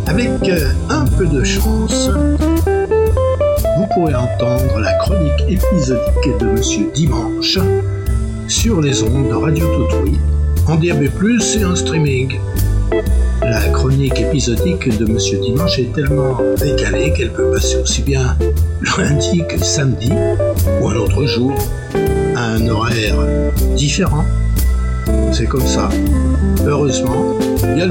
Avec un peu de chance, vous pourrez entendre la chronique épisodique de Monsieur Dimanche sur les ondes de Radio Toutouille, en DAB+, et en streaming. La chronique épisodique de Monsieur Dimanche est tellement décalée qu'elle peut passer aussi bien lundi que samedi ou un autre jour, à un horaire différent. C'est comme ça. Heureusement, il y a